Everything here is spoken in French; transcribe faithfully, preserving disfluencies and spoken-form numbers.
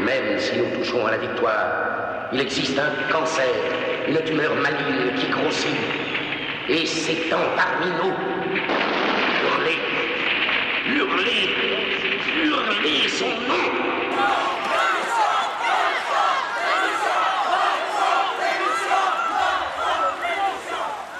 même si nous touchons à la victoire, il existe un cancer, une tumeur maligne qui grossit et s'étend parmi nous. Hurlez, hurlez, hurlez son nom.